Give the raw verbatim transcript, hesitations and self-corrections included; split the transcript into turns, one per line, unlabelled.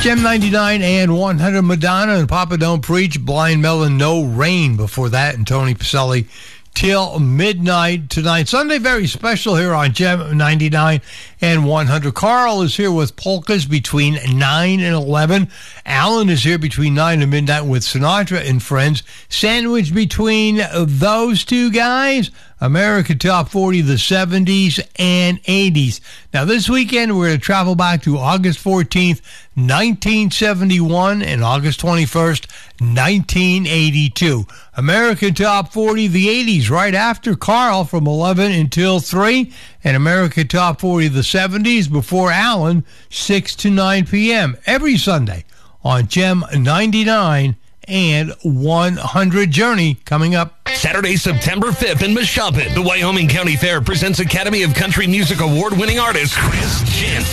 Gem ninety-nine and one hundred, Madonna and Papa Don't Preach, Blind Melon, No Rain before that, and Tony Pacelli till midnight tonight. Sunday, very special here on Gem ninety-nine and one hundred. Carl is here with polkas between nine and eleven. Alan is here between nine and midnight with Sinatra and Friends. Sandwiched between those two guys, America Top forty, the seventies and eighties. Now, this weekend, we're going to travel back to August fourteenth, nineteen seventy-one, and August twenty-first, nineteen eighty-two. America Top forty, the eighties, right after Carl from eleven until three, and America Top forty, the seventies, before Alan, six to nine p.m. every Sunday on Gem ninety-nine and one hundred. Journey coming up.
Saturday, September fifth in Meshopin. The Wyoming County Fair presents Academy of Country Music Award-winning artist Chris Jensen.